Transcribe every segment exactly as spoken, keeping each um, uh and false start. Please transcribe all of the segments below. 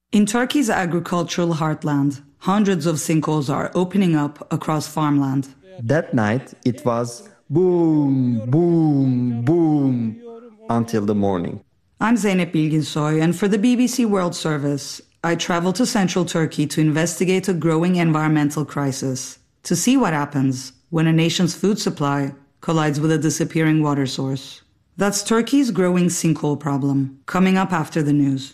In Turkey's agricultural heartland, hundreds of sinkholes are opening up across farmland. That night, it was boom, boom, boom, until the morning. I'm Zeynep Bilginsoy, and for the B B C World Service, I traveled to central Turkey to investigate a growing environmental crisis, to see what happens when a nation's food supply collides with a disappearing water source. That's Turkey's growing sinkhole problem, coming up after the news.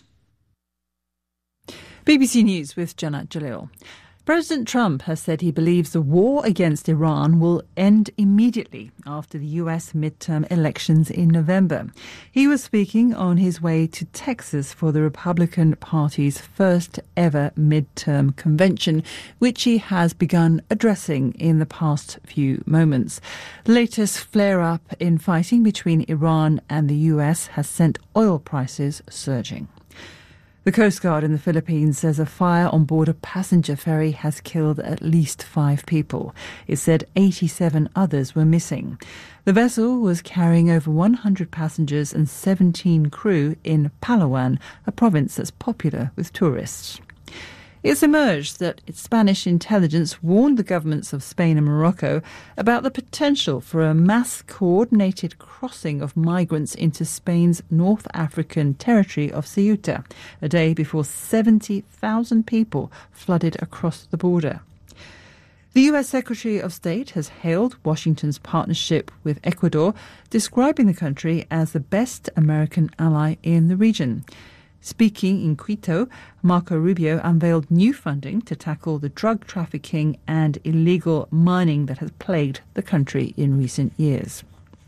B B C News with Jannat Jalil. President Trump has said he believes the war against Iran will end immediately after the U S midterm elections in November. He was speaking on his way to Texas for the Republican Party's first ever midterm convention, which he has begun addressing in the past few moments. The latest flare-up in fighting between Iran and the U S has sent oil prices surging. The Coast Guard in the Philippines says a fire on board a passenger ferry has killed at least five people. It said eighty-seven others were missing. The vessel was carrying over one hundred passengers and seventeen crew in Palawan, a province that's popular with tourists. It's emerged that Spanish intelligence warned the governments of Spain and Morocco about the potential for a mass coordinated crossing of migrants into Spain's North African territory of Ceuta, a day before seventy thousand people flooded across the border. The U S Secretary of State has hailed Washington's partnership with Ecuador, describing the country as the best American ally in the region. Speaking in Quito, Marco Rubio unveiled new funding to tackle the drug trafficking and illegal mining that has plagued the country in recent years.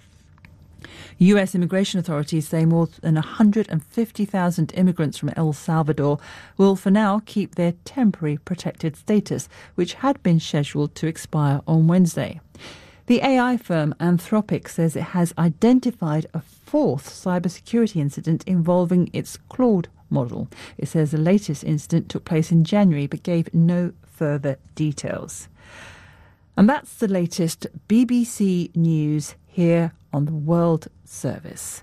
U S immigration authorities say more than one hundred fifty thousand immigrants from El Salvador will for now keep their temporary protected status, which had been scheduled to expire on Wednesday. The A I firm Anthropic says it has identified a fourth cybersecurity incident involving its Claude model. It says the latest incident took place in January but gave no further details. And that's the latest B B C News here on the World Service.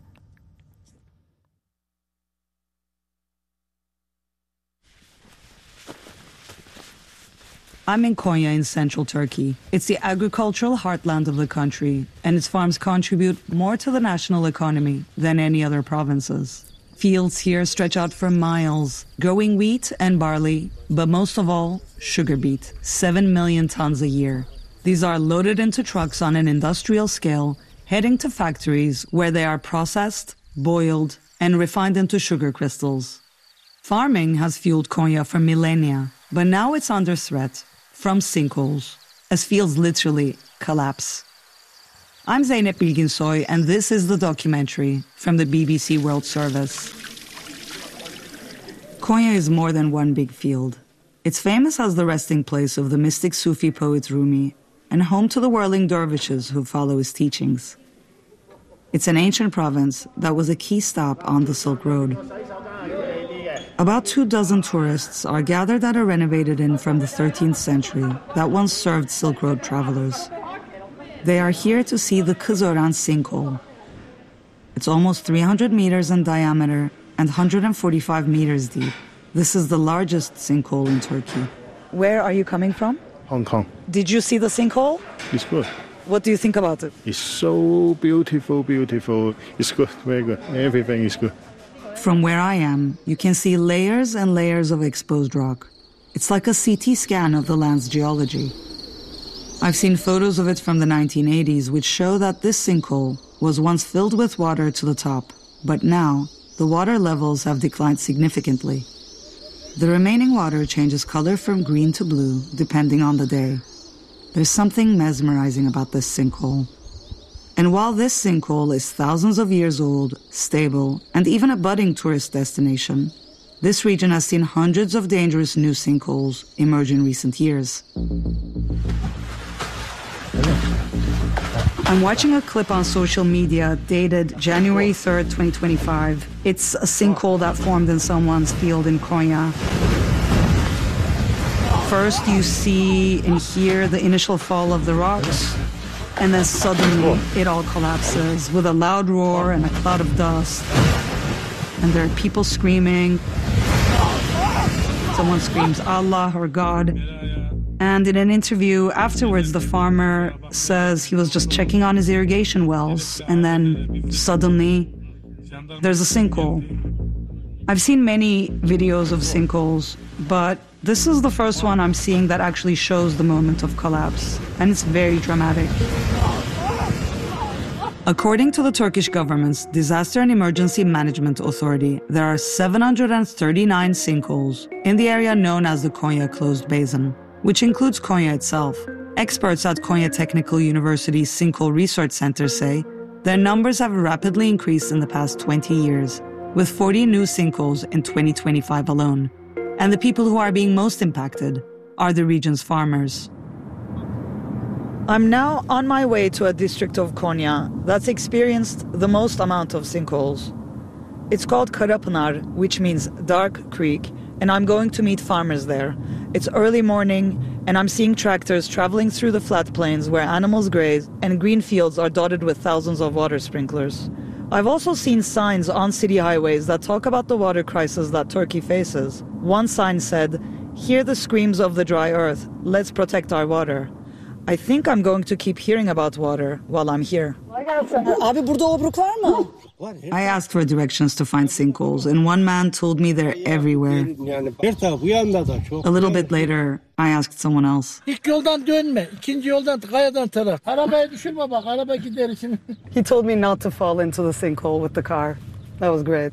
I'm in Konya in central Turkey. It's the agricultural heartland of the country, and its farms contribute more to the national economy than any other provinces. Fields here stretch out for miles, growing wheat and barley, but most of all, sugar beet, seven million tons a year. These are loaded into trucks on an industrial scale, heading to factories where they are processed, boiled, and refined into sugar crystals. Farming has fueled Konya for millennia, but now it's under threat from sinkholes, as fields literally collapse. I'm Zeynep Bilginsoy, and this is the documentary from the B B C World Service. Konya is more than one big field. It's famous as the resting place of the mystic Sufi poet Rumi, and home to the whirling dervishes who follow his teachings. It's an ancient province that was a key stop on the Silk Road. About two dozen tourists are gathered at a renovated inn from the thirteenth century that once served Silk Road travelers. They are here to see the Kızören sinkhole. It's almost three hundred meters in diameter and one hundred forty-five meters deep. This is the largest sinkhole in Turkey. Where are you coming from? Hong Kong. Did you see the sinkhole? It's good. What do you think about it? It's so beautiful, beautiful. It's good, very good. Everything is good. From where I am, you can see layers and layers of exposed rock. It's like a C T scan of the land's geology. I've seen photos of it from the nineteen eighties, which show that this sinkhole was once filled with water to the top, but now the water levels have declined significantly. The remaining water changes color from green to blue, depending on the day. There's something mesmerizing about this sinkhole. And while this sinkhole is thousands of years old, stable, and even a budding tourist destination, this region has seen hundreds of dangerous new sinkholes emerge in recent years. I'm watching a clip on social media dated January third, twenty twenty-five. It's a sinkhole that formed in someone's field in Konya. First, you see and hear the initial fall of the rocks, and then suddenly it all collapses with a loud roar and a cloud of dust. And there are people screaming. Someone screams Allah or God. And in an interview afterwards, the farmer says he was just checking on his irrigation wells, and then suddenly there's a sinkhole. I've seen many videos of sinkholes, but this is the first one I'm seeing that actually shows the moment of collapse, and it's very dramatic. According to the Turkish government's Disaster and Emergency Management Authority, there are seven hundred thirty-nine sinkholes in the area known as the Konya Closed Basin, which includes Konya itself. Experts at Konya Technical University's Sinkhole Research Center say their numbers have rapidly increased in the past twenty years, with forty new sinkholes in twenty twenty-five alone. And the people who are being most impacted are the region's farmers. I'm now on my way to a district of Konya that's experienced the most amount of sinkholes. It's called Karapınar, which means dark creek, and I'm going to meet farmers there. It's early morning, and I'm seeing tractors traveling through the flat plains where animals graze, and green fields are dotted with thousands of water sprinklers. I've also seen signs on city highways that talk about the water crisis that Turkey faces. One sign said, "Hear the screams of the dry earth, let's protect our water." I think I'm going to keep hearing about water while I'm here. Abi burada obruk var mı? I asked for directions to find sinkholes, and one man told me they're everywhere. A little bit later, I asked someone else. İlk yoldan dönme, ikinci yoldan kayadan taraf. Arabayı düşürme bak, araba gider için. He told me not to fall into the sinkhole with the car. That was great.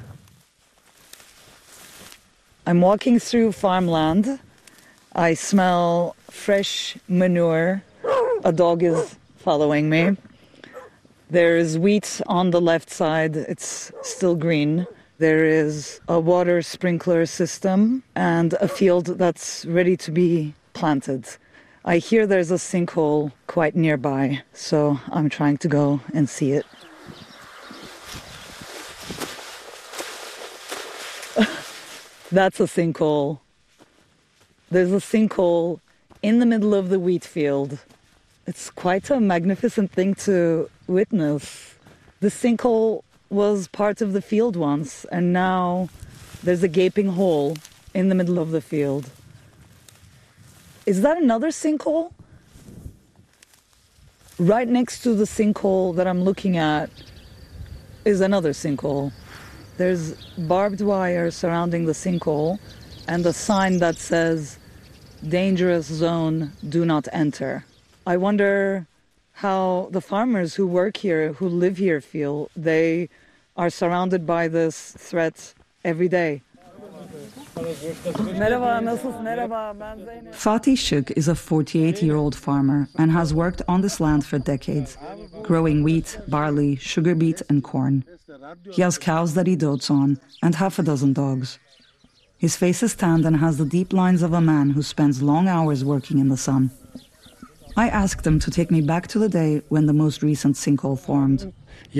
I'm walking through farmland. I smell fresh manure. A dog is following me. There's wheat on the left side. It's still green. There is a water sprinkler system and a field that's ready to be planted. I hear there's a sinkhole quite nearby, so I'm trying to go and see it. That's a sinkhole. There's a sinkhole in the middle of the wheat field. It's quite a magnificent thing to witness. The sinkhole was part of the field once, and now there's a gaping hole in the middle of the field. Is that another sinkhole? Right next to the sinkhole that I'm looking at is another sinkhole. There's barbed wire surrounding the sinkhole and a sign that says, "Dangerous zone, do not enter." I wonder how the farmers who work here, who live here, feel. They are surrounded by this threat every day. Fatih Şık is a forty-eight-year-old farmer and has worked on this land for decades, growing wheat, barley, sugar beet, and corn. He has cows that he dotes on and half a dozen dogs. His face is tanned and has the deep lines of a man who spends long hours working in the sun. I asked him to take me back to the day when the most recent sinkhole formed.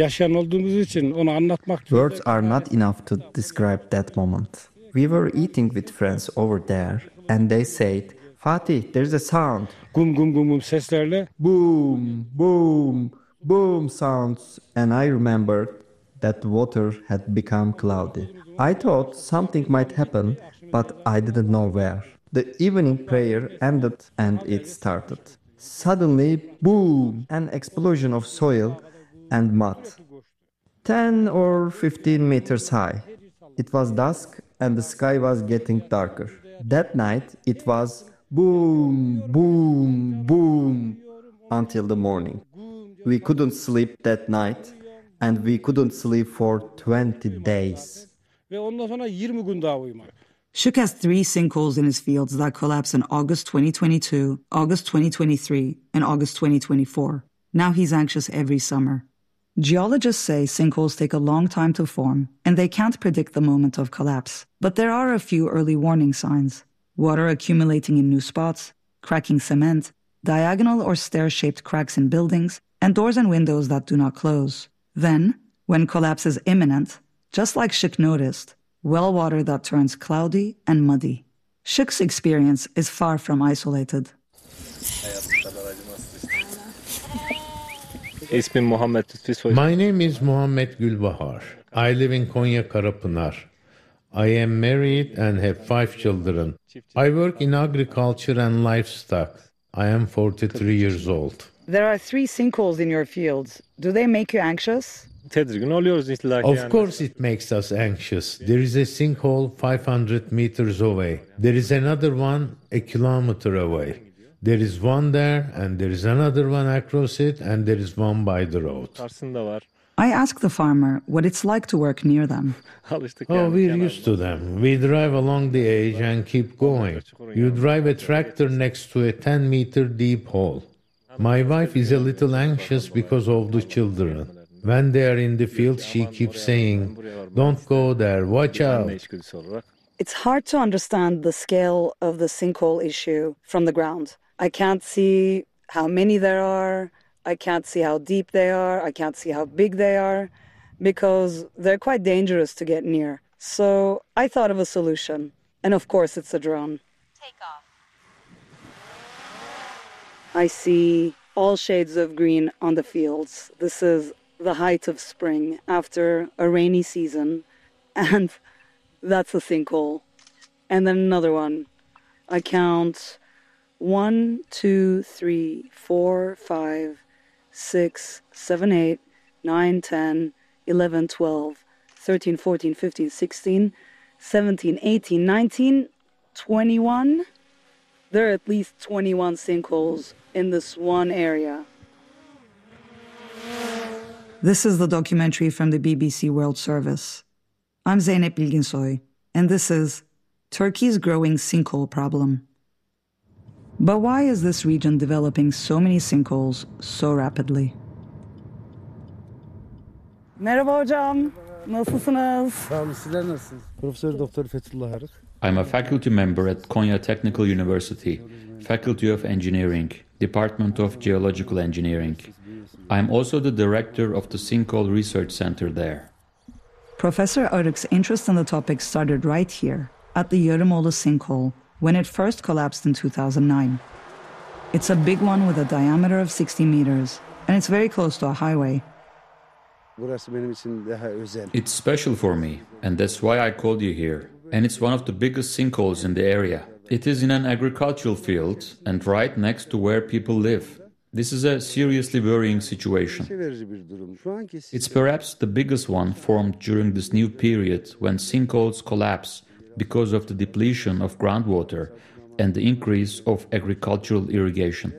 Words are not enough to describe that moment. We were eating with friends over there, and they said, "Fatih, there's a sound." Gum gum gum gum seslerle. Boom, boom, boom sounds. And I remembered that the water had become cloudy. I thought something might happen, but I didn't know where. The evening prayer ended and it started. Suddenly, boom, an explosion of soil and mud. ten or fifteen meters high. It was dusk and the sky was getting darker. That night, it was boom, boom, boom until the morning. We couldn't sleep that night, and we couldn't sleep for twenty days. Şık has three sinkholes in his fields that collapsed in August twenty twenty-two, August twenty twenty-three, and August twenty twenty-four. Now he's anxious every summer. Geologists say sinkholes take a long time to form, and they can't predict the moment of collapse. But there are a few early warning signs. Water accumulating in new spots, cracking cement, diagonal or stair-shaped cracks in buildings, and doors and windows that do not close. Then, when collapse is imminent, just like Şık noticed, well water that turns cloudy and muddy. Şık's experience is far from isolated. My name is Muhammed Gülbahar. I live in Konya Karapınar. I am married and have five children. I work in agriculture and livestock. I am forty-three years old. There are three sinkholes in your fields. Do they make you anxious? Of course it makes us anxious. There is a sinkhole five hundred meters away. There is another one a kilometer away. There is one there, and there is another one across it, and there is one by the road. I ask the farmer what it's like to work near them. Oh, we're used to them. We drive along the edge and keep going. You drive a tractor next to a ten-meter deep hole. My wife is a little anxious because of the children. When they are in the field, she keeps saying, "Don't go there, watch out." It's hard to understand the scale of the sinkhole issue from the ground. I can't see how many there are. I can't see how deep they are. I can't see how big they are because they're quite dangerous to get near. So I thought of a solution. And of course, it's a drone. Take off. I see all shades of green on the fields. This is the height of spring after a rainy season. And that's a sinkhole. And then another one. I count one, two, three, four, five, six, seven, eight, nine, ten, eleven, twelve, thirteen, fourteen, fifteen, sixteen, seventeen, eighteen, nineteen, twenty-one. There are at least twenty-one sinkholes in this one area. This is the documentary from the B B C World Service. I'm Zeynep Bilginsoy, and this is Turkey's growing sinkhole problem. But why is this region developing so many sinkholes so rapidly? Merhaba hocam. Nasılsınız? Tamam, sizler nasılsınız? Profesör Doktor Fethullah Arık. I'm a faculty member at Konya Technical University, Faculty of Engineering, Department of Geological Engineering. I'm also the director of the Sinkhole Research Center there. Professor Arık's interest in the topic started right here, at the Yarımoğlu sinkhole, when it first collapsed in two thousand nine. It's a big one with a diameter of sixty meters, and it's very close to a highway. It's special for me, and that's why I called you here. And it's one of the biggest sinkholes in the area. It is in an agricultural field and right next to where people live. This is a seriously worrying situation. It's perhaps the biggest one formed during this new period when sinkholes collapse because of the depletion of groundwater and the increase of agricultural irrigation.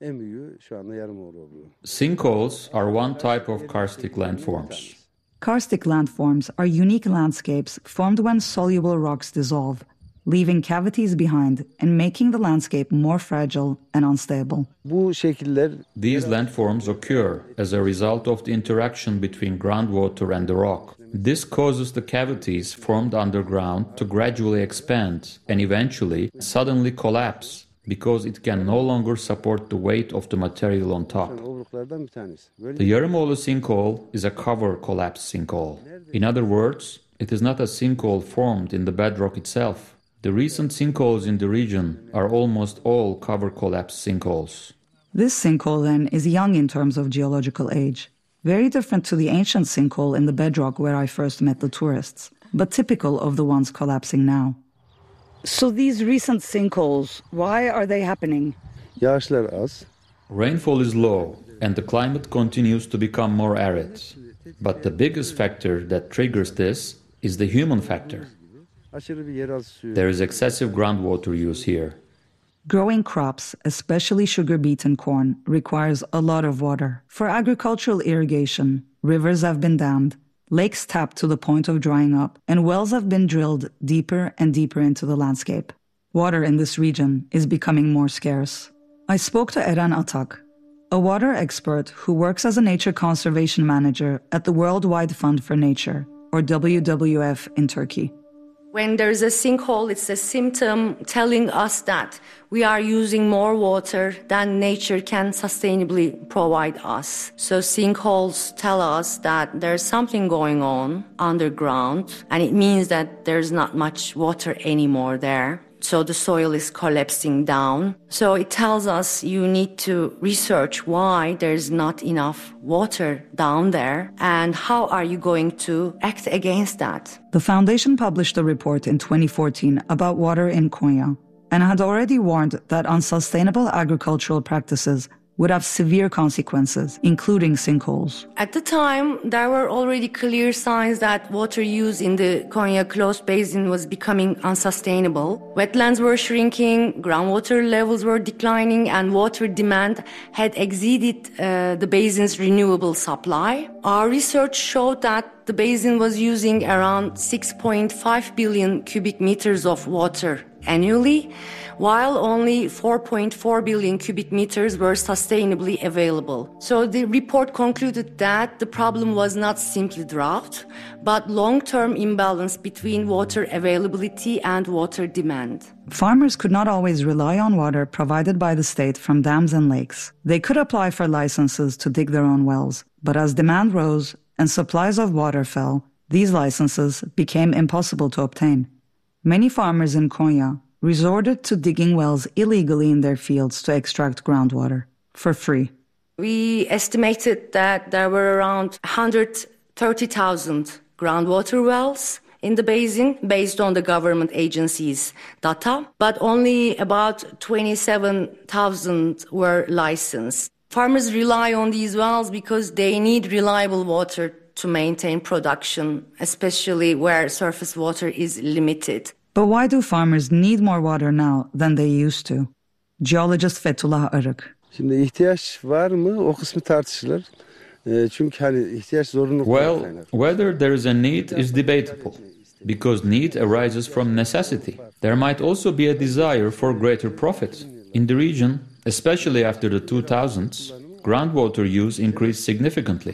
Sinkholes are one type of karstic landforms. Karstic landforms are unique landscapes formed when soluble rocks dissolve, leaving cavities behind and making the landscape more fragile and unstable. These landforms occur as a result of the interaction between groundwater and the rock. This causes the cavities formed underground to gradually expand and eventually suddenly collapse because it can no longer support the weight of the material on top. The Yarımoğlu sinkhole is a cover collapse sinkhole. In other words, it is not a sinkhole formed in the bedrock itself. The recent sinkholes in the region are almost all cover collapse sinkholes. This sinkhole, then, is young in terms of geological age. Very different to the ancient sinkhole in the bedrock where I first met the tourists, but typical of the ones collapsing now. So these recent sinkholes, why are they happening? Rainfall is low, and the climate continues to become more arid. But the biggest factor that triggers this is the human factor. There is excessive groundwater use here. Growing crops, especially sugar beet and corn, requires a lot of water. For agricultural irrigation, rivers have been dammed, lakes tapped to the point of drying up, and wells have been drilled deeper and deeper into the landscape. Water in this region is becoming more scarce. I spoke to Eren Atak, a water expert who works as a nature conservation manager at the Worldwide Fund for Nature, or W W F in Turkey. When there's a sinkhole, it's a symptom telling us that we are using more water than nature can sustainably provide us. So sinkholes tell us that there's something going on underground, and it means that there's not much water anymore there. so the soil is collapsing down. So it tells us you need to research why there's not enough water down there and how are you going to act against that. The foundation published a report in twenty fourteen about water in Konya and had already warned that unsustainable agricultural practices would have severe consequences, including sinkholes. At the time, there were already clear signs that water use in the Konya closed basin was becoming unsustainable. Wetlands were shrinking, groundwater levels were declining, and water demand had exceeded uh, the basin's renewable supply. Our research showed that the basin was using around six point five billion cubic meters of water annually, while only four point four billion cubic meters were sustainably available. So the report concluded that the problem was not simply drought, but long-term imbalance between water availability and water demand. Farmers could not always rely on water provided by the state from dams and lakes. They could apply for licenses to dig their own wells, but as demand rose and supplies of water fell, these licenses became impossible to obtain. Many farmers in Konya resorted to digging wells illegally in their fields to extract groundwater for free. We estimated that there were around one hundred thirty thousand groundwater wells in the basin based on the government agencies' data, but only about twenty-seven thousand were licensed. Farmers rely on these wells because they need reliable water to maintain production, especially where surface water is limited. But why do farmers need more water now than they used to? Geologist Fethullah Arık. Şimdi ihtiyaç var mı? O kısmı tartışılır. Çünkü hani ihtiyaç zorunluluktan Well, kaynaklı. whether there is a need is debatable, because need arises from necessity. There might also be a desire for greater profit. In the region, especially after the two thousands, groundwater use increased significantly.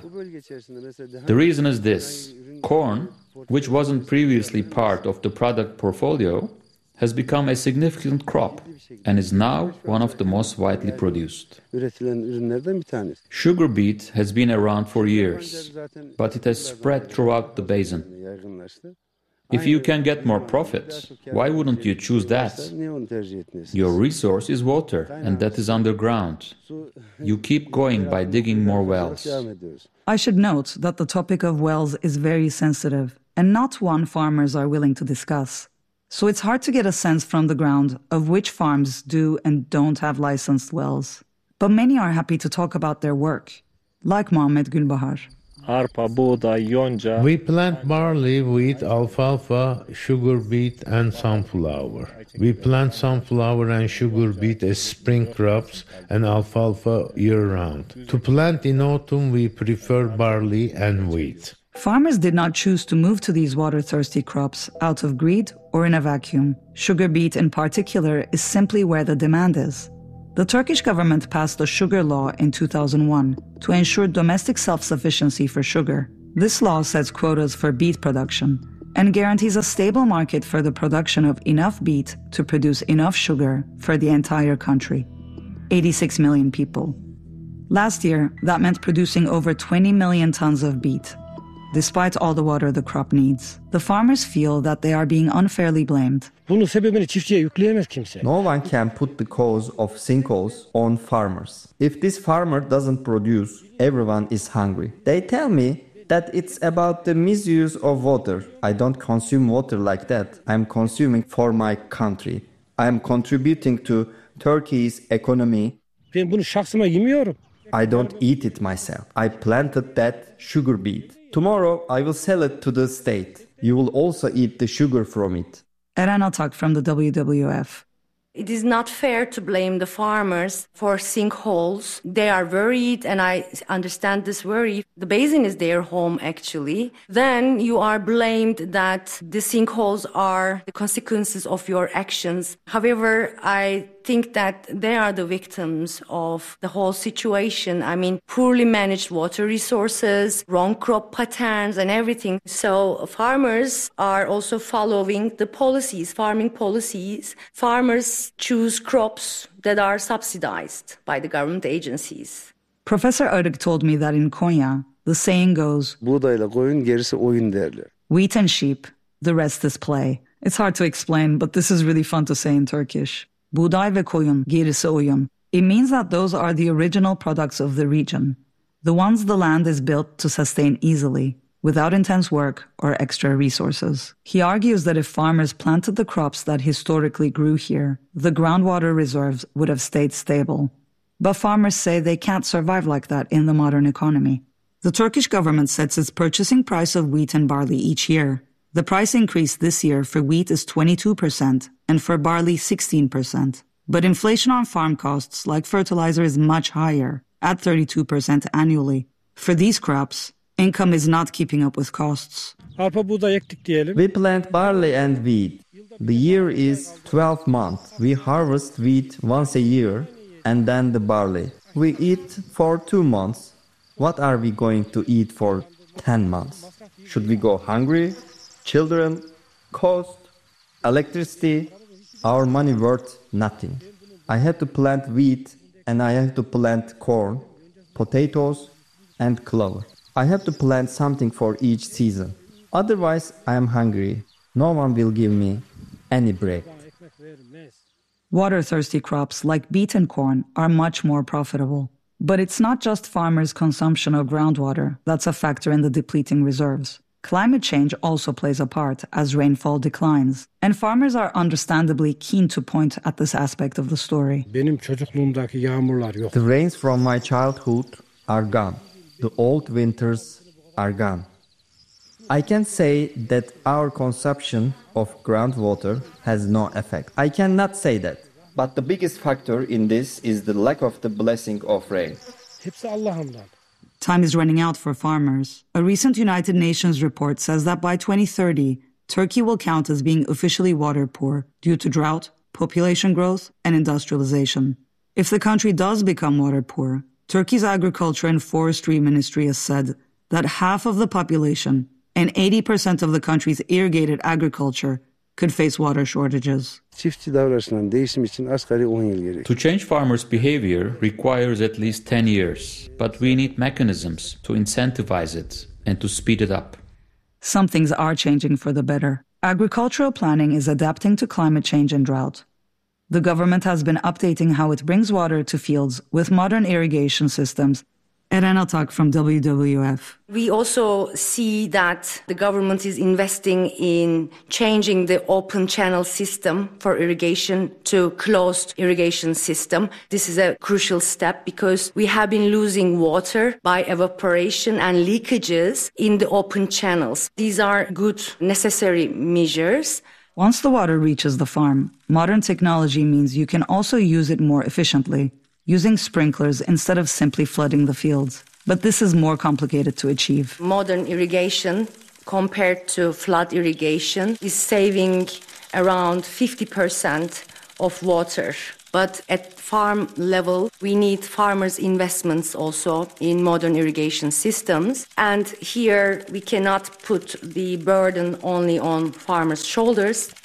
The reason is this: corn, which wasn't previously part of the product portfolio, has become a significant crop and is now one of the most widely produced. Üretilen ürünlerden bir tanesi. Sugar beet has been around for years, but it has spread throughout the basin. If you can get more profit, why wouldn't you choose that? Your resource is water, and that is underground. You keep going by digging more wells. I should note that the topic of wells is very sensitive and not one farmers are willing to discuss. So it's hard to get a sense from the ground of which farms do and don't have licensed wells. But many are happy to talk about their work, like Muhammed Gülbahar. Arpa, buğday, yonca. We plant barley, wheat, alfalfa, sugar beet, and sunflower. We plant sunflower and sugar beet as spring crops and alfalfa year-round. To plant in autumn, we prefer barley and wheat. Farmers did not choose to move to these water-thirsty crops out of greed or in a vacuum. Sugar beet in particular is simply where the demand is. The Turkish government passed a sugar law in two thousand one to ensure domestic self-sufficiency for sugar. This law sets quotas for beet production and guarantees a stable market for the production of enough beet to produce enough sugar for the entire country, eighty-six million people. Last year, that meant producing over twenty million tons of beet. Despite all the water the crop needs, the farmers feel that they are being unfairly blamed. Bunun sebebini çiftçiye yükleyemez kimse. No one can put the cause of sinkholes on farmers. If this farmer doesn't produce, everyone is hungry. They tell me that it's about the misuse of water. I don't consume water like that. I'm consuming for my country. I'm contributing to Turkey's economy. Ben bunu şahsıma yemiyorum. I don't eat it myself. I planted that sugar beet. Tomorrow I will sell it to the state. You will also eat the sugar from it. Eren Atak from the W W F. It is not fair to blame the farmers for sinkholes. They are worried, and I understand this worry. The basin is their home, actually. Then you are blamed that the sinkholes are the consequences of your actions. However, I think that they are the victims of the whole situation. I mean, poorly managed water resources, wrong crop patterns, and everything. So farmers are also following the policies, farming policies. Farmers choose crops that are subsidized by the government agencies. Professor Arık told me that in Konya, the saying goes, Buğdayla koyun, gerisi oyun derler. wheat and sheep, the rest is play. It's hard to explain, but this is really fun to say in Turkish. Buğday ve koyun, gerisi oyun. It means that those are the original products of the region, the ones the land is built to sustain easily, without intense work or extra resources. He argues that if farmers planted the crops that historically grew here, the groundwater reserves would have stayed stable. But farmers say they can't survive like that in the modern economy. The Turkish government sets its purchasing price of wheat and barley each year. The price increase this year for wheat is twenty-two percent and for barley sixteen percent. But inflation on farm costs, like fertilizer, is much higher, at thirty-two percent annually. For these crops, income is not keeping up with costs. Arpa buğday ektik diyelim. We plant barley and wheat. The year is twelve months. We harvest wheat once a year and then the barley. We eat for two months. What are we going to eat for ten months? Should we go hungry? Children, cost, electricity, our money worth nothing. I had to plant wheat and I have to plant corn, potatoes and clover. I have to plant something for each season. Otherwise, I am hungry. No one will give me any bread. Water-thirsty crops like beet and corn are much more profitable. But it's not just farmers' consumption of groundwater that's a factor in the depleting reserves. Climate change also plays a part as rainfall declines, and farmers are understandably keen to point at this aspect of the story. Benim çocukluğumdaki yağmurlar yok. The rains from my childhood are gone. The old winters are gone. I can say that our consumption of groundwater has no effect. I cannot say that. But the biggest factor in this is the lack of the blessing of rain. Hepsi Allah'ımdan. Time is running out for farmers. A recent United Nations report says that by twenty thirty, Turkey will count as being officially water poor due to drought, population growth, and industrialization. If the country does become water poor, Turkey's Agriculture and Forestry Ministry has said that half of the population and eighty percent of the country's irrigated agriculture could face water shortages. Çiftçi davranışından değişim için asgari on yıl gerekiyor. To change farmers' behavior requires at least ten years, but we need mechanisms to incentivize it and to speed it up. Some things are changing for the better. Agricultural planning is adapting to climate change and drought. The government has been updating how it brings water to fields with modern irrigation systems. Eren Atak from W W F. We also see that the government is investing in changing the open channel system for irrigation to closed irrigation system. This is a crucial step because we have been losing water by evaporation and leakages in the open channels. These are good, necessary measures. Once the water reaches the farm, modern technology means you can also use it more efficiently, using sprinklers instead of simply flooding the fields. But this is more complicated to achieve. Modern irrigation, compared to flood irrigation, is saving around fifty percent of water. But at farm level, we need farmers' investments also in modern irrigation systems. And here we cannot put the burden only on farmers' shoulders.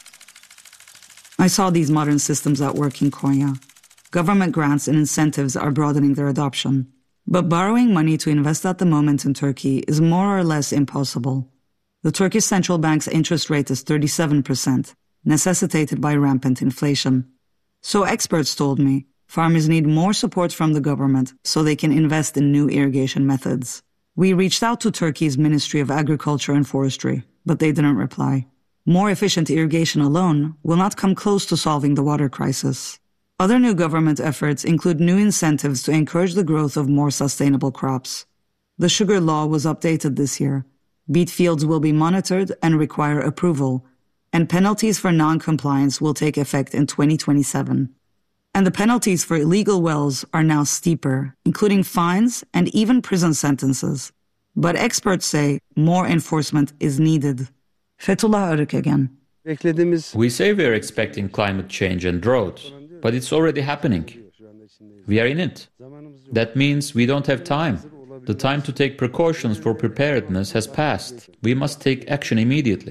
I saw these modern systems at work in Konya. Government grants and incentives are broadening their adoption. But borrowing money to invest at the moment in Turkey is more or less impossible. The Turkish central bank's interest rate is thirty-seven percent, necessitated by rampant inflation. So experts told me farmers need more support from the government so they can invest in new irrigation methods. We reached out to Turkey's Ministry of Agriculture and Forestry, but they didn't reply. More efficient irrigation alone will not come close to solving the water crisis. Other new government efforts include new incentives to encourage the growth of more sustainable crops. The sugar law was updated this year. Beet fields will be monitored and require approval, and penalties for non-compliance will take effect in twenty twenty-seven. And the penalties for illegal wells are now steeper, including fines and even prison sentences. But experts say more enforcement is needed. Fethullah Arık again. We say we are expecting climate change and drought, but it's already happening. We are in it. That means we don't have time. The time to take precautions for preparedness has passed. We must take action immediately.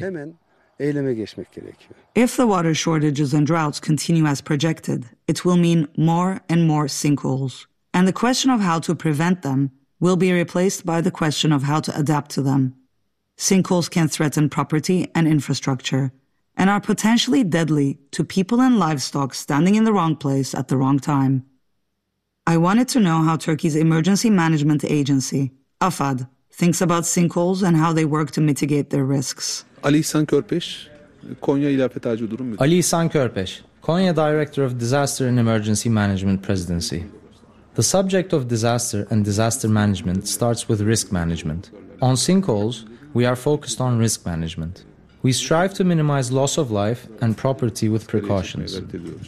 If the water shortages and droughts continue as projected, it will mean more and more sinkholes. And the question of how to prevent them will be replaced by the question of how to adapt to them. Sinkholes can threaten property and infrastructure, and are potentially deadly to people and livestock standing in the wrong place at the wrong time. I wanted to know how Turkey's Emergency Management Agency, AFAD, thinks about sinkholes and how they work to mitigate their risks. Ali İhsan Körpeş, Konya İl Afet Acil Durum Müdürü. Ali İhsan Körpeş, Konya Director of Disaster and Emergency Management Presidency. The subject of disaster and disaster management starts with risk management. On sinkholes, we are focused on risk management. We strive to minimize loss of life and property with precautions.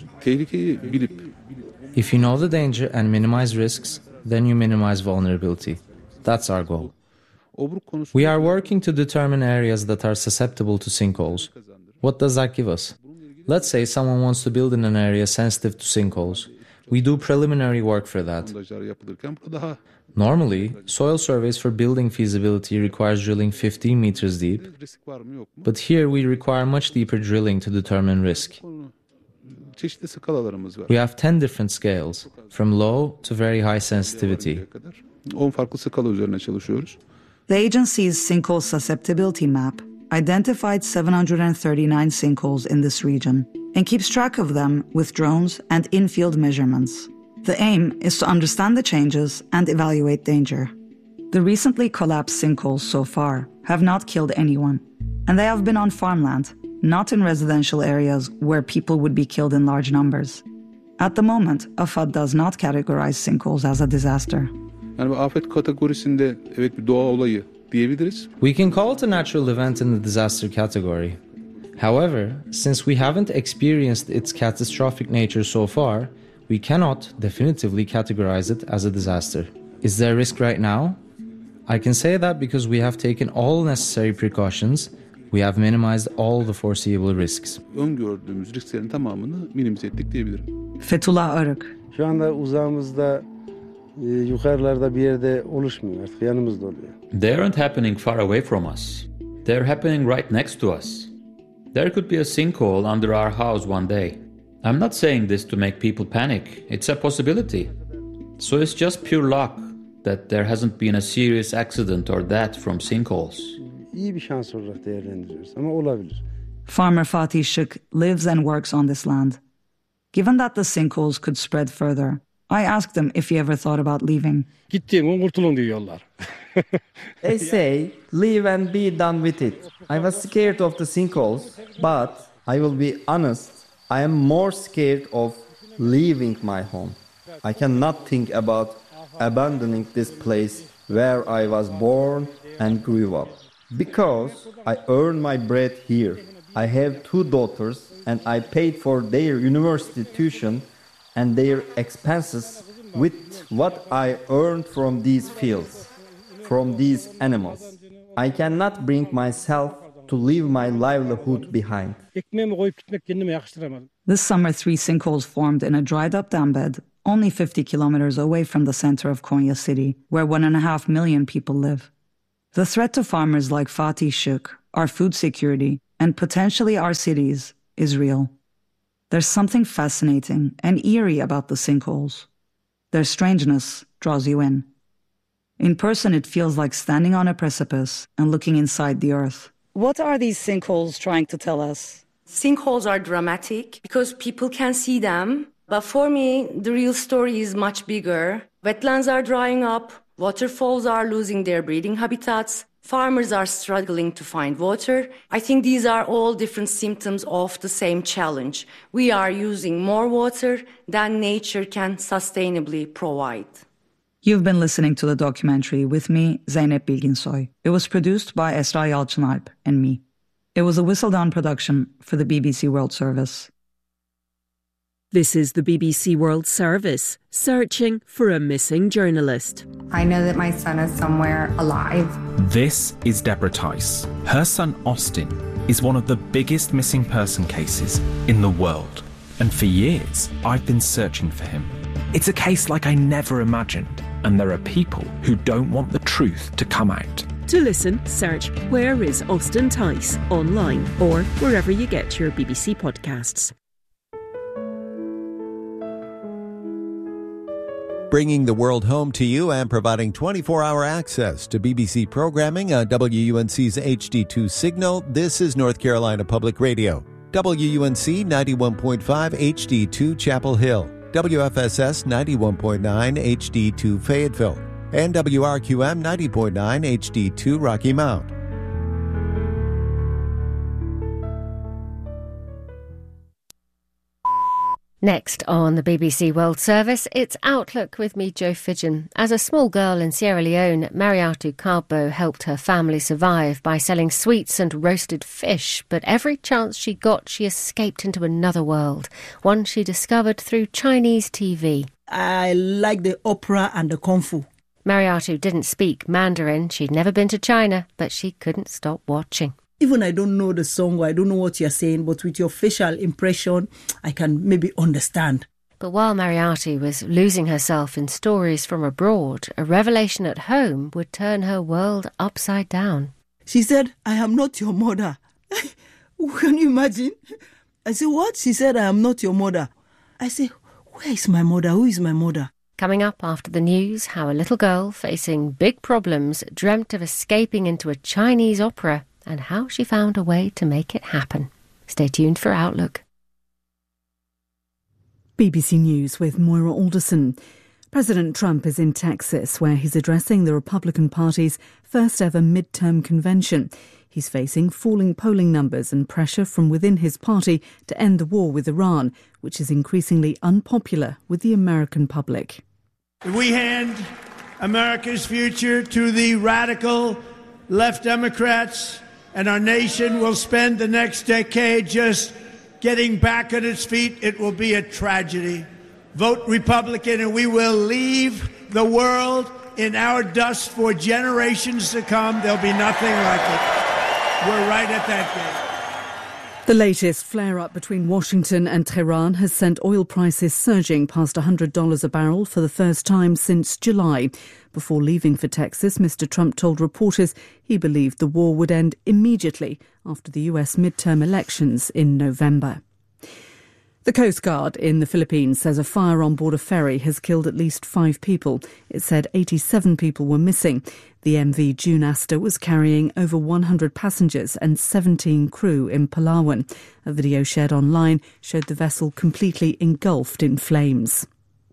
If you know the danger and minimize risks, then you minimize vulnerability. That's our goal. We are working to determine areas that are susceptible to sinkholes. What does that give us? Let's say someone wants to build in an area sensitive to sinkholes. We do preliminary work for that. Normally, soil surveys for building feasibility requires drilling fifteen meters deep, but here we require much deeper drilling to determine risk. We have ten different scales, from low to very high sensitivity. The agency's sinkhole susceptibility map identified seven hundred thirty-nine sinkholes in this region and keeps track of them with drones and in-field measurements. The aim is to understand the changes and evaluate danger. The recently collapsed sinkholes so far have not killed anyone, and they have been on farmland, not in residential areas where people would be killed in large numbers. At the moment, AFAD does not categorize sinkholes as a disaster. Yani afet kategorisinde evet bir doğa olayı diyebiliriz. We can call it a natural event in the disaster category. However, since we haven't experienced its catastrophic nature so far, we cannot definitively categorize it as a disaster. Is there risk right now? I can say that because we have taken all necessary precautions, we have minimized all the foreseeable risks. Öngördüğümüz risklerin tamamını minimize ettik diyebilirim. Fethullah Arık. Şu anda uzağımızda e, yukarılarda bir yerde oluşmuyor, artık yanımızda oluyor. They aren't happening far away from us. They're happening right next to us. There could be a sinkhole under our house one day. I'm not saying this to make people panic. It's a possibility. So it's just pure luck that there hasn't been a serious accident or death from sinkholes. İyi bir şans olarak değerlendiriyoruz ama olabilir. Farmer Fatih Şık lives and works on this land. Given that the sinkholes could spread further, I asked him if he ever thought about leaving. Gittiğin gün kurtulun diyorlar. They say, leave and be done with it. I was scared of the sinkholes, but I will be honest, I am more scared of leaving my home. I cannot think about abandoning this place where I was born and grew up. Because I earn my bread here. I have two daughters and I paid for their university tuition and their expenses with what I earned from these fields, from these animals. I cannot bring myself to leave my livelihood behind. Ekmeğimi koyup gitmek kendime yakıştıramadım. This summer, three sinkholes formed in a dried-up dam bed only fifty kilometers away from the center of Konya city, where one and a half million people live. The threat to farmers like Fatih Şık, our food security, and potentially our cities is real. There's something fascinating and eerie about the sinkholes. Their strangeness draws you in. In person, it feels like standing on a precipice and looking inside the earth. What are these sinkholes trying to tell us? Sinkholes are dramatic because people can see them. But for me, the real story is much bigger. Wetlands are drying up, waterfalls are losing their breeding habitats, farmers are struggling to find water. I think these are all different symptoms of the same challenge. We are using more water than nature can sustainably provide. You've been listening to the documentary with me, Zeynep Bilginsoy. It was produced by Esra Yalçınalp and me. It was a Whistledown production for the B B C World Service. This is the B B C World Service, searching for a missing journalist. I know that my son is somewhere alive. This is Deborah Tice. Her son Austin is one of the biggest missing person cases in the world. And for years, I've been searching for him. It's a case like I never imagined. And there are people who don't want the truth to come out. To listen, search Where is Austin Tice online or wherever you get your B B C podcasts. Bringing the world home to you and providing twenty-four hour access to B B C programming on W U N C's H D two signal, this is North Carolina Public Radio. W U N C ninety-one point five H D two Chapel Hill, W F S S ninety-one point nine H D two Fayetteville, and W R Q M ninety point nine H D two Rocky Mount. Next on the B B C World Service, it's Outlook with me, Jo Fidgen. As a small girl in Sierra Leone, Mariatu Karbo helped her family survive by selling sweets and roasted fish. But every chance she got, she escaped into another world, one she discovered through Chinese T V. I like the opera and the kung fu. Mariatu didn't speak Mandarin. She'd never been to China, but she couldn't stop watching. Even I don't know the song or I don't know what you're saying, but with your facial impression, I can maybe understand. But while Mariatu was losing herself in stories from abroad, a revelation at home would turn her world upside down. She said, I am not your mother. Can you imagine? I said, what? She said, I am not your mother. I said, where is my mother? Who is my mother? Coming up after the news, how a little girl facing big problems dreamt of escaping into a Chinese opera, and how she found a way to make it happen. Stay tuned for Outlook. B B C News with Moira Alderson. President Trump is in Texas, where he's addressing the Republican Party's first ever midterm convention. He's facing falling polling numbers and pressure from within his party to end the war with Iran, which is increasingly unpopular with the American public. We hand America's future to the radical left Democrats, and our nation will spend the next decade just getting back on its feet. It will be a tragedy. Vote Republican and we will leave the world in our dust for generations to come. There'll be nothing like it. We're right at that gate. The latest flare-up between Washington and Tehran has sent oil prices surging past one hundred dollars a barrel for the first time since July. Before leaving for Texas, Mister Trump told reporters he believed the war would end immediately after the U S midterm elections in November. The Coast Guard in the Philippines says a fire on board a ferry has killed at least five people. It said eighty-seven people were missing. The M V June Astor was carrying over one hundred passengers and seventeen crew in Palawan. A video shared online showed the vessel completely engulfed in flames.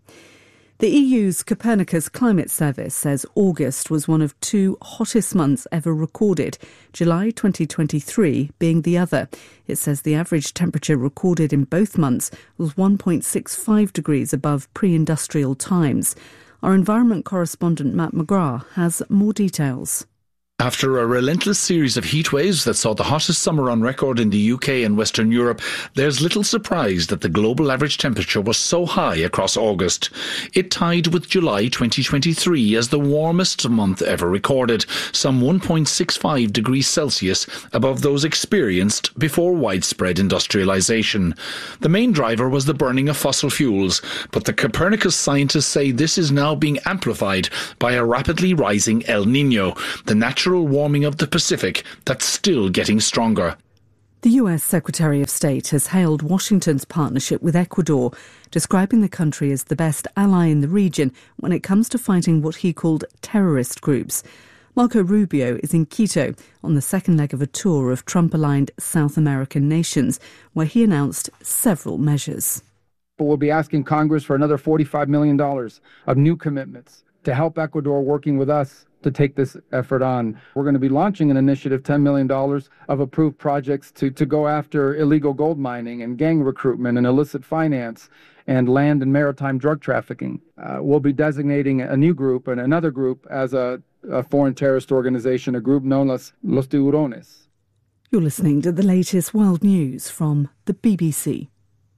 The E U's Copernicus Climate Service says August was one of two hottest months ever recorded, July twenty twenty-three being the other. It says the average temperature recorded in both months was one point six five degrees above pre-industrial times. Our environment correspondent Matt McGrath has more details. After a relentless series of heat waves that saw the hottest summer on record in the U K and Western Europe, there's little surprise that the global average temperature was so high across August. It tied with July twenty twenty-three as the warmest month ever recorded, some one point six five degrees Celsius above those experienced before widespread industrialization. The main driver was the burning of fossil fuels, but the Copernicus scientists say this is now being amplified by a rapidly rising El Niño, the natural warming of the Pacific that's still getting stronger. The U S Secretary of State has hailed Washington's partnership with Ecuador, describing the country as the best ally in the region when it comes to fighting what he called terrorist groups. Marco Rubio is in Quito on the second leg of a tour of Trump-aligned South American nations, where he announced several measures. We'll be asking Congress for another forty-five million dollars of new commitments to help Ecuador working with us to take this effort on. We're going to be launching an initiative, ten million dollars of approved projects to, to go after illegal gold mining and gang recruitment and illicit finance and land and maritime drug trafficking. Uh, we'll be designating a new group and another group as a, a foreign terrorist organization, a group known as Los Tiburones. You're listening to the latest world news from the B B C.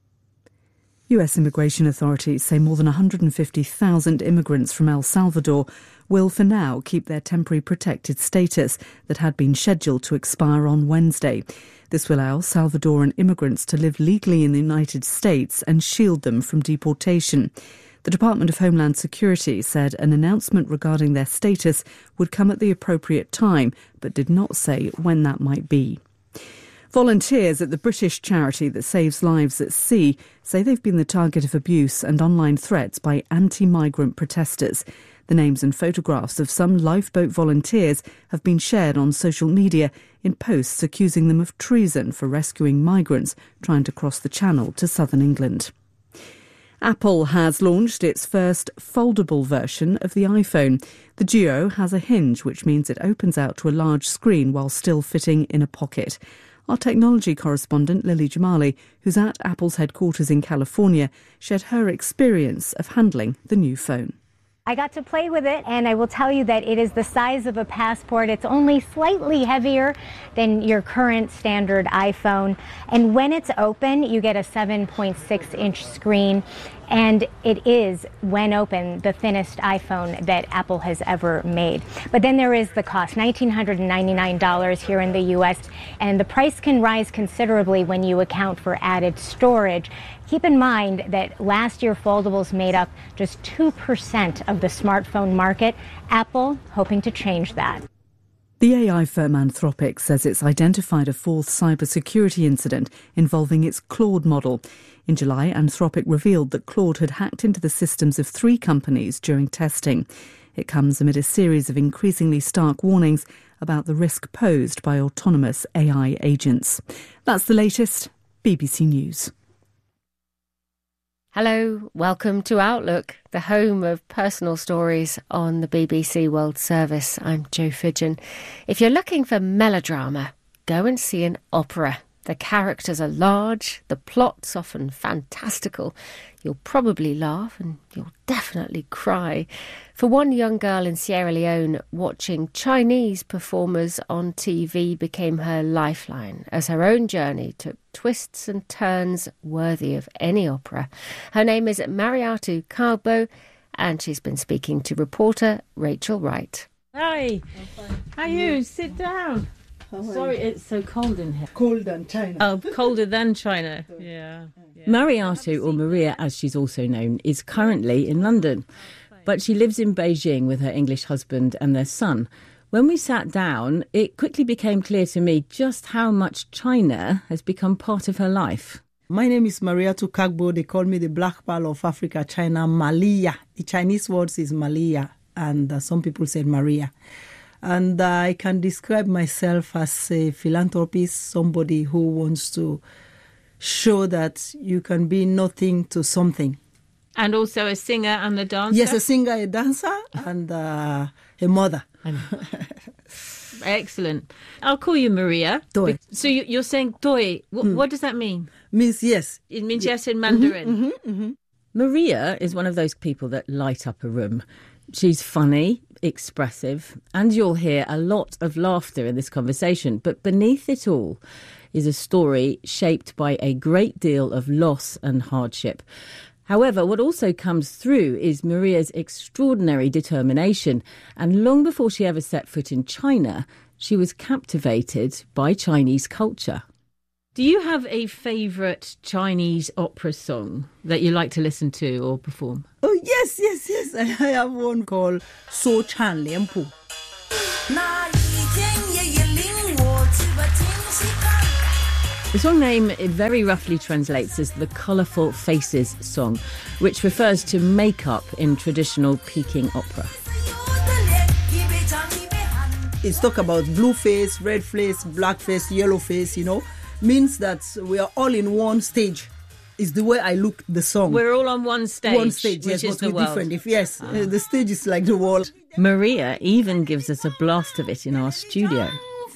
U S immigration authorities say more than one hundred fifty thousand immigrants from El Salvador will for now keep their temporary protected status that had been scheduled to expire on Wednesday. This will allow Salvadoran immigrants to live legally in the United States and shield them from deportation. The Department of Homeland Security said an announcement regarding their status would come at the appropriate time, but did not say when that might be. Volunteers at the British charity that saves lives at sea say they've been the target of abuse and online threats by anti-migrant protesters. The names and photographs of some lifeboat volunteers have been shared on social media in posts accusing them of treason for rescuing migrants trying to cross the Channel to southern England. Apple has launched its first foldable version of the iPhone. The Duo has a hinge, which means it opens out to a large screen while still fitting in a pocket. Our technology correspondent, Lily Jamali, who's at Apple's headquarters in California, shared her experience of handling the new phone. I got to play with it, and I will tell you that it is the size of a passport. It's only slightly heavier than your current standard iPhone. And when it's open, you get a seven point six inch screen. And it is, when open, the thinnest iPhone that Apple has ever made. But then there is the cost, one thousand nine hundred ninety-nine dollars here in the U S. And the price can rise considerably when you account for added storage. Keep in mind that last year foldables made up just two percent of the smartphone market. Apple hoping to change that. The A I firm Anthropic says it's identified a fourth cybersecurity incident involving its Claude model. In July, Anthropic revealed that Claude had hacked into the systems of three companies during testing. It comes amid a series of increasingly stark warnings about the risk posed by autonomous A I agents. That's the latest. B B C News. Hello, welcome to Outlook, the home of personal stories on the B B C World Service. I'm Jo Fidgen. If you're looking for melodrama, go and see an opera. The characters are large, the plot's often fantastical. You'll probably laugh and you'll definitely cry. For one young girl in Sierra Leone, watching Chinese performers on T V became her lifeline as her own journey took twists and turns worthy of any opera. Her name is Mariatu Karbo, and she's been speaking to reporter Rachel Wright. Hi, how are you? Sit down. Sorry, it's so cold in here. Cold than China. Oh, colder than China. Yeah. yeah. Mariatu, or Maria as she's also known, is currently in London. But she lives in Beijing with her English husband and their son. When we sat down, it quickly became clear to me just how much China has become part of her life. My name is Mariatu Karbo. They call me the Black Pearl of Africa, China, Malia. The Chinese word is Malia, and uh, some people said Maria. And uh, I can describe myself as a philanthropist, somebody who wants to show that you can be nothing to something. And also a singer and a dancer? Yes, a singer, a dancer, and uh, a mother. Excellent. I'll call you Maria. Doi. So you, you're saying doi. What, mm. what does that mean? Means yes. It means yes in Mandarin. Mm-hmm, mm-hmm, mm-hmm. Maria is one of those people that light up a room. She's funny, expressive, and you'll hear a lot of laughter in this conversation. But beneath it all is a story shaped by a great deal of loss and hardship. However, what also comes through is Maria's extraordinary determination. And long before she ever set foot in China, she was captivated by Chinese culture. Do you have a favourite Chinese opera song that you like to listen to or perform? Oh, yes, yes, yes. I have one called So Chan Lian Pu. The song name it very roughly translates as the Colourful Faces song, which refers to makeup in traditional Peking opera. It's talk about blue face, red face, black face, yellow face, you know. Means that we are all in one stage. Is the way I look the song. We're all on one stage. One stage, which yes, is but the we're world. different. If yes, ah. uh, the stage is like the world. Maria even gives us a blast of it in our studio.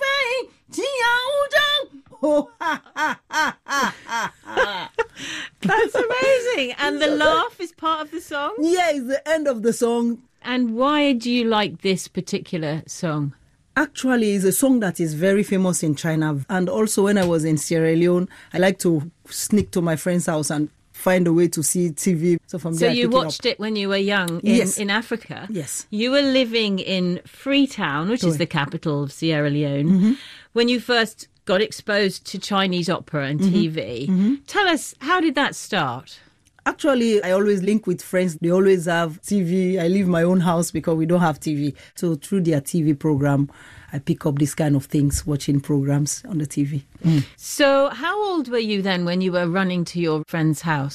That's amazing. And the laugh is part of the song? Yeah, it's the end of the song. And why do you like this particular song? Actually, it's a song that is very famous in China. And also when I was in Sierra Leone, I like to sneak to my friend's house and find a way to see T V. So from so there, you I watched it, it when you were young in, yes. in Africa? Yes. You were living in Freetown, which Sorry. is the capital of Sierra Leone, mm-hmm. when you first got exposed to Chinese opera and mm-hmm. T V. Mm-hmm. Tell us, how did that start? Actually, I always link with friends. They always have T V. I leave my own house because we don't have T V. So through their T V program, I pick up this kind of things, watching programs on the T V. Mm. So how old were you then when you were running to your friend's house?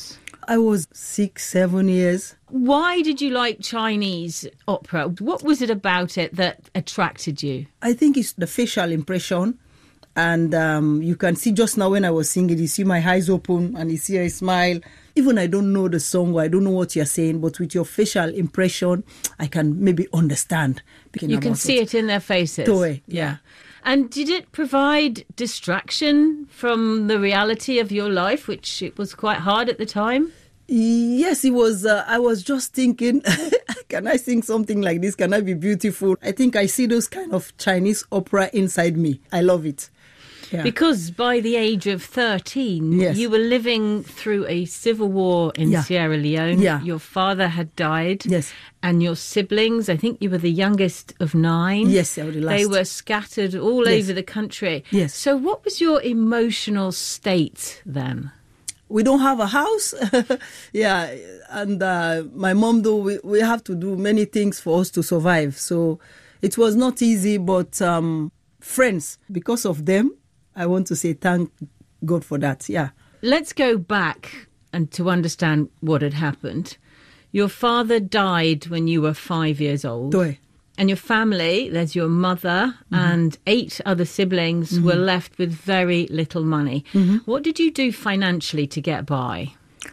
I was six, seven years. Why did you like Chinese opera? What was it about it that attracted you? I think it's the facial impression. And um, you can see just now when I was singing, you see my eyes open and you see a smile. Even I don't know the song or I don't know what you're saying, but with your facial impression, I can maybe understand. You can see it. it in their faces. Totally, yeah. yeah. And did it provide distraction from the reality of your life, which it was quite hard at the time? Yes, it was. Uh, I was just thinking, can I sing something like this? Can I be beautiful? I think I see those kind of Chinese opera inside me. I love it. Yeah. Because by the age of thirteen, yes. you were living through a civil war in yeah. Sierra Leone. Yeah. Your father had died. Yes. And your siblings, I think you were the youngest of nine. Yes, I was the last. They were scattered all yes. over the country. Yes. So what was your emotional state then? We don't have a house. yeah. And uh, my mom, though, we, we have to do many things for us to survive. So it was not easy, but um, friends, because of them, I want to say thank God for that, yeah. Let's go back and to understand what had happened. Your father died when you were five years old. Doy. And your family, there's your mother mm-hmm. and eight other siblings, mm-hmm. were left with very little money. Mm-hmm. What did you do financially to get by?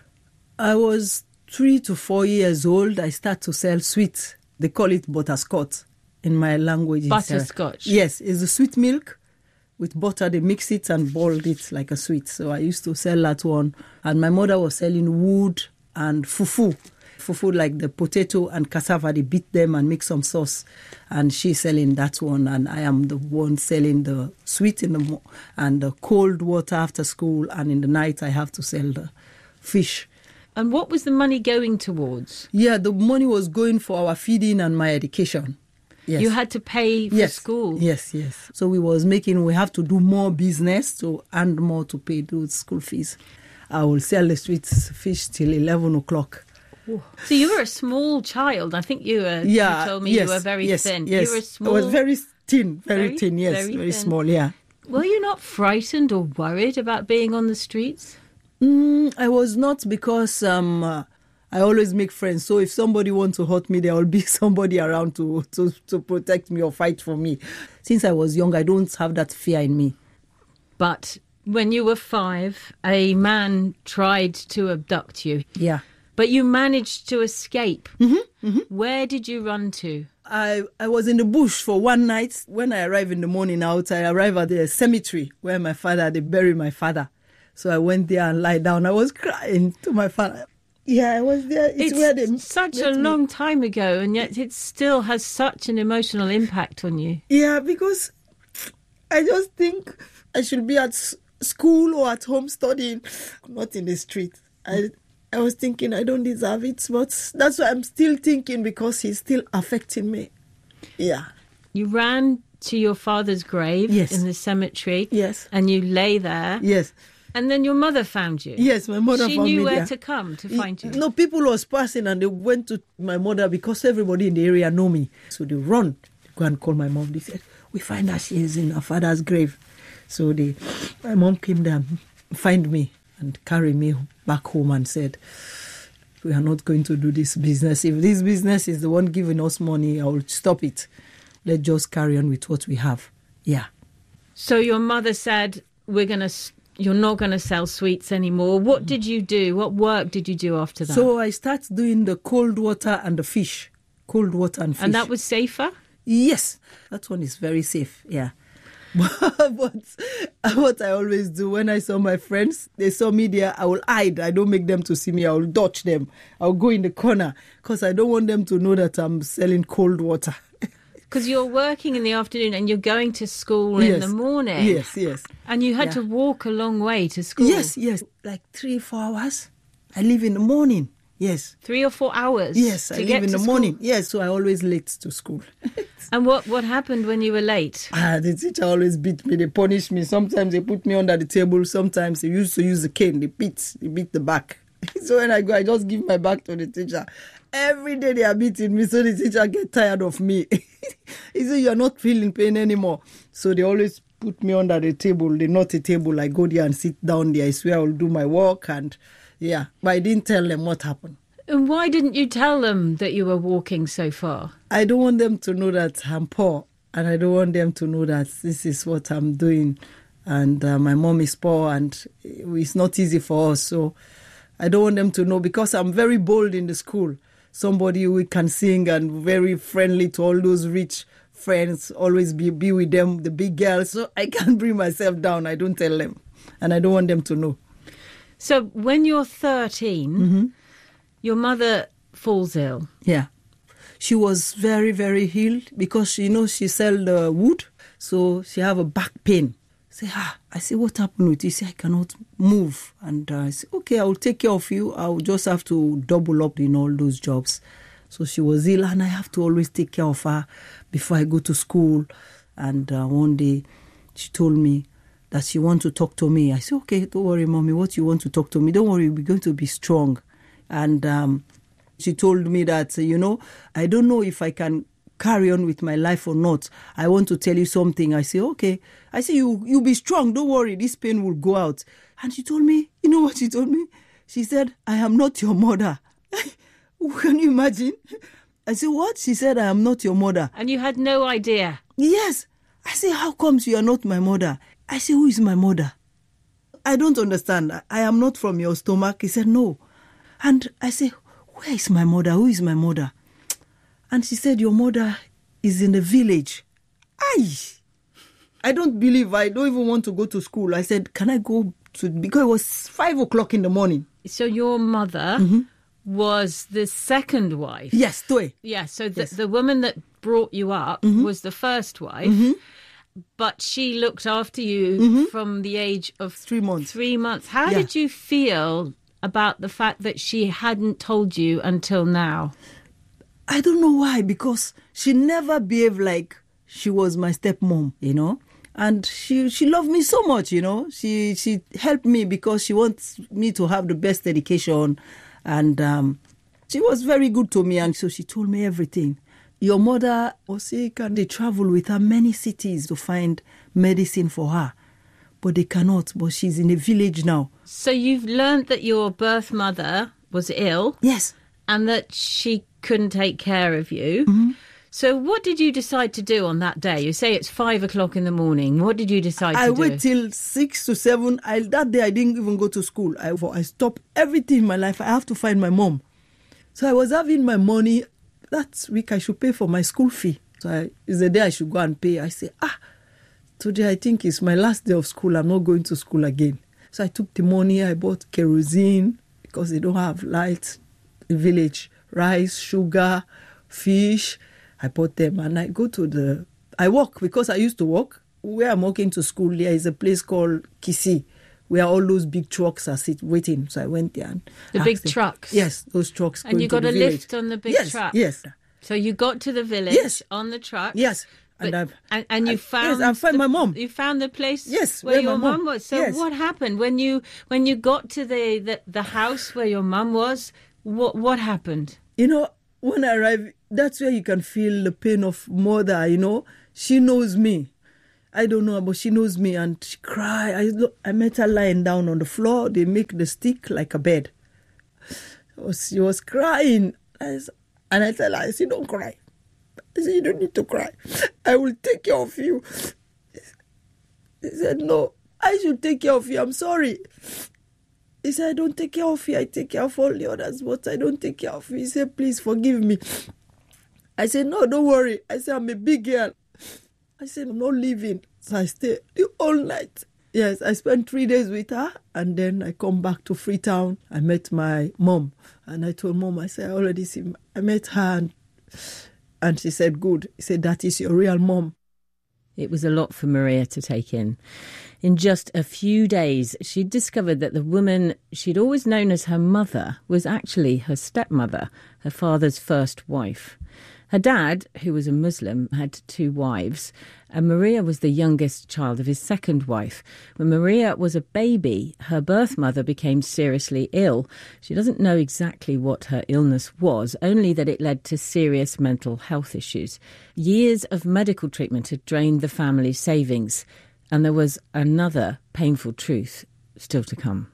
I was three to four years old. I started to sell sweets. They call it butterscotch in my language. Butterscotch? Yes, it's a sweet milk. With butter, they mix it and boiled it like a sweet. So I used to sell that one. And my mother was selling wood and fufu. Fufu like the potato and cassava. They beat them and make some sauce. And she's selling that one. And I am the one selling the sweet in the mo- and the cold water after school. And in the night, I have to sell the fish. And what was the money going towards? Yeah, the money was going for our feeding and my education. Yes. You had to pay for yes. school. Yes, yes. So we was making, we have to do more business to earn more to pay those school fees. I will sell the sweet fish till eleven o'clock. Ooh. So you were a small child. I think you were, yeah, you told me yes, you were very yes, thin. Yes. You were small. I was very thin, very, very thin, yes, very, very thin. small, yeah. Were you not frightened or worried about being on the streets? Mm, I was not because... Um, uh, I always make friends. So if somebody wants to hurt me, there will be somebody around to, to, to protect me or fight for me. Since I was young, I don't have that fear in me. But when you were five, a man tried to abduct you. Yeah. But you managed to escape. Mm-hmm, mm-hmm. Where did you run to? I, I was in the bush for one night. When I arrived in the morning out, I arrived at the cemetery where my father, they buried my father. So I went there and lied down. I was crying to my father. Yeah, I was there. It's, it's where they such a long me. time ago, and yet it still has such an emotional impact on you. Yeah, because I just think I should be at school or at home studying, not in the street. I I was thinking I don't deserve it, but that's why I'm still thinking because he's still affecting me. Yeah. You ran to your father's grave yes. in the cemetery. Yes. And you lay there. Yes. And then your mother found you? Yes, my mother she found me She knew where there. to come to find you? No, people was passing and they went to my mother because everybody in the area know me. So they run, they go and call my mom. They said, we find her, she is in her father's grave. So they, my mom came there and find me and carry me back home and said, we are not going to do this business. If this business is the one giving us money, I will stop it. Let's just carry on with what we have. Yeah. So your mother said, we're going to... You're not going to sell sweets anymore. What did you do? What work did you do after that? So I started doing the cold water and the fish. Cold water and fish. And that was safer? Yes. That one is very safe, yeah. But what I always do, when I saw my friends, they saw me there, I will hide. I don't make them to see me. I will dodge them. I'll go in the corner because I don't want them to know that I'm selling cold water. Because you're working in the afternoon and you're going to school yes. in the morning. Yes, yes. And you had yeah. to walk a long way to school. Yes, yes. Like three, four hours. I leave in the morning. Yes. Three or four hours? Yes, I to leave get in to the school. morning. Yes, so I always late to school. And what, what happened when you were late? Ah, the teacher always beat me. They punish me. Sometimes they put me under the table. Sometimes they used to use the cane. They beat, they beat the back. So when I go, I just give my back to the teacher. Every day they are beating me, so the teacher get tired of me. He said, you're not feeling pain anymore. So they always put me under the table, the naughty table. I go there and sit down there. I swear I'll do my work. And yeah, but I didn't tell them what happened. And why didn't you tell them that you were walking so far? I don't want them to know that I'm poor. And I don't want them to know that this is what I'm doing. And uh, my mom is poor and it's not easy for us. So I don't want them to know because I'm very bold in the school. Somebody who can sing and very friendly to all those rich friends, always be, be with them, the big girls. So I can't bring myself down. I don't tell them. And I don't want them to know. So when you're thirteen, mm-hmm. your mother falls ill. Yeah. She was very, very ill because, she, you know, she sell the wood. So she have a back pain. Say, ah, I say, what happened with you? Say, I cannot move. And uh, I say, okay, I will take care of you. I will just have to double up in all those jobs. So she was ill and I have to always take care of her before I go to school. And uh, one day she told me that she wants to talk to me. I said, okay, don't worry, Mommy, what you want to talk to me? Don't worry, we're going to be strong. And um, she told me that, you know, I don't know if I can carry on with my life or not. I want to tell you something. I say, okay. I say, you you be strong. Don't worry. This pain will go out. And she told me, you know what she told me? She said, I am not your mother. Can you imagine? I said, what? She said, I am not your mother. And you had no idea? Yes. I say, how comes you are not my mother? I say, who is my mother? I don't understand. I am not from your stomach. He said, no. And I say, where is my mother? Who is my mother? And she said, your mother is in the village. Aye. I don't believe, I don't even want to go to school. I said, can I go to, because it was five o'clock in the morning. So your mother mm-hmm. was the second wife? Yes, Toe. Yeah, so the, yes. the woman that brought you up mm-hmm. was the first wife, mm-hmm. but she looked after you mm-hmm. from the age of three months. Three months. How yeah. did you feel about the fact that she hadn't told you until now? I don't know why, because she never behaved like she was my stepmom, you know. And she she loved me so much, you know. She she helped me because she wants me to have the best education. And um, she was very good to me. And so she told me everything. Your mother was sick and they travel with her many cities to find medicine for her. But they cannot, but she's in a village now. So you've learned that your birth mother was ill? Yes. And that she couldn't take care of you. Mm-hmm. So what did you decide to do on that day? You say it's five o'clock in the morning. What did you decide I to do? I wait till six to seven. I, that day I didn't even go to school. I, I stopped everything in my life. I have to find my mom. So I was having my money. That week I should pay for my school fee. So I, it's the day I should go and pay. I say, ah, today I think it's my last day of school. I'm not going to school again. So I took the money. I bought kerosene because they don't have lights in the village. Rice, sugar, fish. I bought them and I go to the... I walk because I used to walk. Where I'm walking to school, there is a place called Kisi, where all those big trucks are sit, waiting. So I went there. And the big them, trucks? Yes, those trucks. And you got a village. lift on the big yes, truck? Yes, So you got to the village yes. on the truck? Yes. But, and, and, and you I, found... Yes, I found the, my mom. You found the place yes, where, where your mom. mum was. So yes. what happened? When you when you got to the, the, the house where your mum was, what what happened? You know, when I arrived, that's where you can feel the pain of mother, you know. She knows me. I don't know, but she knows me and she cried. I, look, I met her lying down on the floor. They make the stick like a bed. She was crying. I, and I tell her, I said, don't cry. I said, you don't need to cry. I will take care of you. He said, no, I should take care of you. I'm sorry. He said, I don't take care of you. I take care of all the others, but I don't take care of you. He said, please forgive me. I said, no, don't worry. I said, I'm a big girl. I said, I'm not leaving. So I stayed the whole night. Yes, I spent three days with her, and then I come back to Freetown. I met my mom, and I told mom, I said, I already see, I met her, and, and she said, good. He said, that is your real mom. It was a lot for Maria to take in. In just a few days, she'd discovered that the woman she'd always known as her mother was actually her stepmother, her father's first wife. Her dad, who was a Muslim, had two wives, and Maria was the youngest child of his second wife. When Maria was a baby, her birth mother became seriously ill. She doesn't know exactly what her illness was, only that it led to serious mental health issues. Years of medical treatment had drained the family's savings. And there was another painful truth still to come.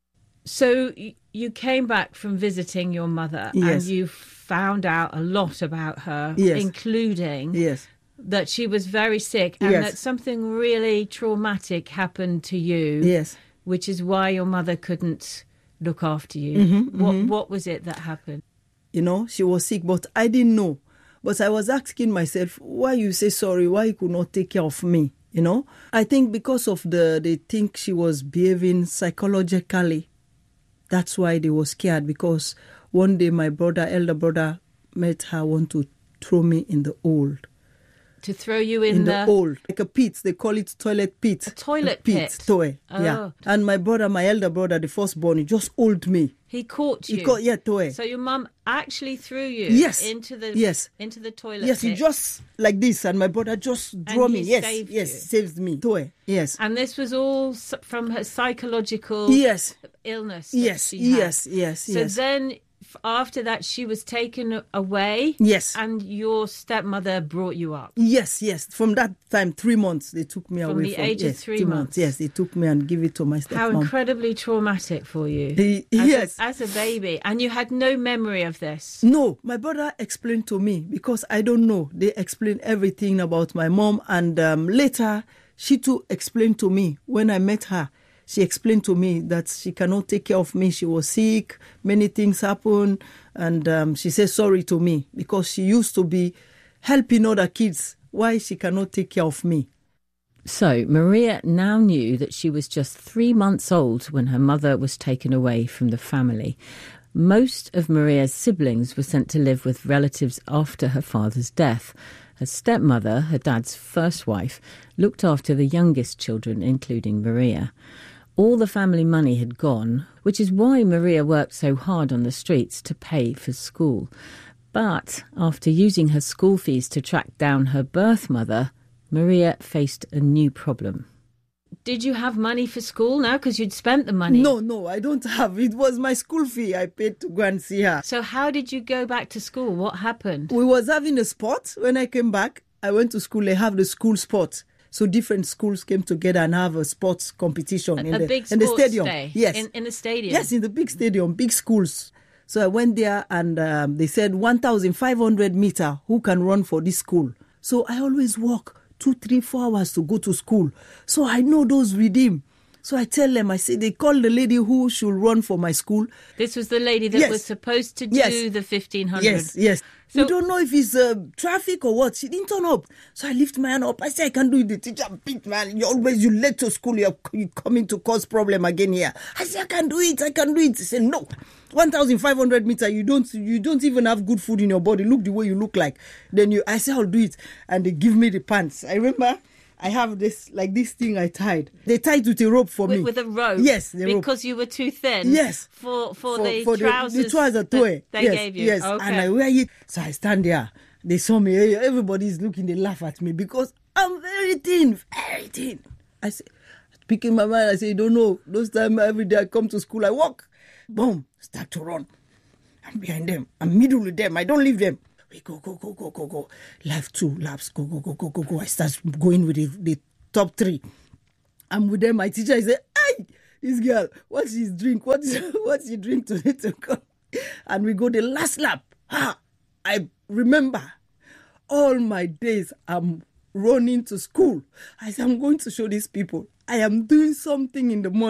So you came back from visiting your mother, yes. and you found out a lot about her, yes. including yes. that she was very sick and yes. that something really traumatic happened to you, yes. which is why your mother couldn't look after you. Mm-hmm, what, mm-hmm. what was it that happened? You know, she was sick, but I didn't know. But I was asking myself, why you say sorry, why you could not take care of me, you know? I think because of the, they think she was behaving psychologically. That's why they were scared, because one day my brother, elder brother, met her, want to throw me in the hole. To throw you in, in the, the hole, like a pit. They call it toilet pit. A toilet a pit. pit. Toy. Oh. Yeah. And my brother, my elder brother, the firstborn, he just hold me. He caught you. He caught, yeah, toy. So your mum actually threw you. Yes. Into the yes. into the toilet. Yes, pit. he just like this, and my brother just drew me. Yes, saved yes, you. saved me. Toy. Yes. And this was all from her psychological. Yes. Illness. Yes. She yes. had. Yes. So yes. then. After that, she was taken away. Yes. And your stepmother brought you up. Yes, yes. From that time, three months, they took me from away. The from age the age of three two months. months. Yes, they took me and give it to my stepmom. How incredibly traumatic for you. He, as yes. A, as a baby. And you had no memory of this. No, my brother explained to me, because I don't know. They explained everything about my mom. And um, later, she too explained to me when I met her. She explained to me that she cannot take care of me. She was sick. Many things happened. And um, she said sorry to me because she used to be helping other kids. Why she cannot take care of me? So Maria now knew that she was just three months old when her mother was taken away from the family. Most of Maria's siblings were sent to live with relatives after her father's death. Her stepmother, her dad's first wife, looked after the youngest children, including Maria. All the family money had gone, which is why Maria worked so hard on the streets to pay for school. But after using her school fees to track down her birth mother, Maria faced a new problem. Did you have money for school now? Because you'd spent the money. No, no, I don't have. It was my school fee I paid to go and see her. So how did you go back to school? What happened? We was having a sport. When I came back, I went to school. They have the school sport. So different schools came together and have a sports competition a, in, a the, big in the stadium. Day. Yes, in, in the stadium. Yes, in the big stadium, big schools. So I went there and um, they said one thousand five hundred meter. Who can run for this school? So I always walk two, three, four hours to go to school. So I know those redeem. So I tell them, I say, they call the lady who should run for my school. This was the lady that yes. was supposed to do yes. the fifteen hundred. Yes, yes. So, we don't know if it's uh, traffic or what. She didn't turn up. So I lift my hand up. I say, I can do it. The teacher beat, man. You always, you late to school. You're, you're coming to cause problem again here. I say, I can do it. I can do it. She said, no. one thousand five hundred meter, you don't you don't even have good food in your body. Look the way you look like. Then you, I say, I'll do it. And they give me the pants. I remember I have this, like this thing I tied. They tied with a rope for with, me. With a rope? Yes, the rope. Because you were too thin? Yes. For, for, for the for trousers the, the trousers that they yes, gave you? Yes, okay. and I wear it. So I stand there. They saw me. Everybody's looking. They laugh at me because I'm very thin, very thin. I say, picking my mind, I say, you don't know. Those times every day I come to school, I walk. Boom, start to run. I'm behind them. I'm middle with them. I don't leave them. We go, go, go, go, go, go. Lap two, laps, go, go, go, go, go, go. I start going with the, the top three. I'm with them. My teacher is say, hey, this girl, what's his drink? What's what's he drink today to come? And we go the last lap. Ha! I remember all my days I'm running to school. I said, I'm going to show these people I am doing something in the morning.